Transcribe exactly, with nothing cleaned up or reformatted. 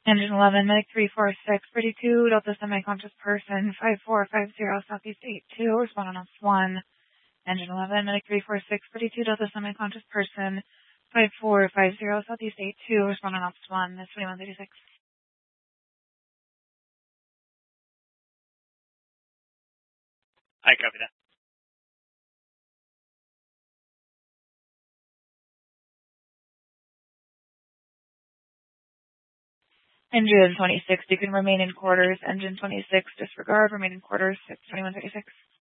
Engine eleven, Medic three four six, thirty-two, Delta semi-conscious person, five four five zero, Southeast eight two, respond on ops one. Engine eleven, Medic three four six, thirty-two, Delta semi-conscious person, five four five zero, Southeast eight two, respond on ops one. That's twenty-one thirty-six. I copy that. Engine twenty-six, you can remain in quarters. Engine twenty-six, disregard, remain in quarters, twenty-one thirty-six.